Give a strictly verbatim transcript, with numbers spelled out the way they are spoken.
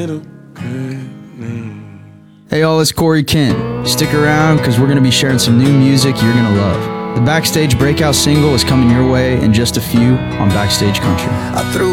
little girl. Hey y'all, it's Corey Kent. Stick around because we're going to be sharing some new music you're going to love. The Backstage Breakout single is coming your way in just a few on Backstage Country. I threw